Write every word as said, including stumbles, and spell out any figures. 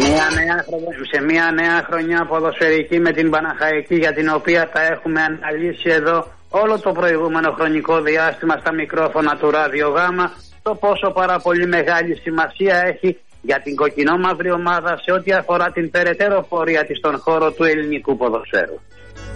Μια νέα, σε μια νέα χρονιά ποδοσφαιρική με την Παναχαϊκή, για την οποία θα έχουμε αναλύσει εδώ όλο το προηγούμενο χρονικό διάστημα στα μικρόφωνα του Ράδιο Γάμα, το πόσο πάρα πολύ μεγάλη σημασία έχει για την κοκκινόμαυρη ομάδα σε ό,τι αφορά την περαιτέρω πορεία της στον χώρο του ελληνικού ποδοσφαίρου.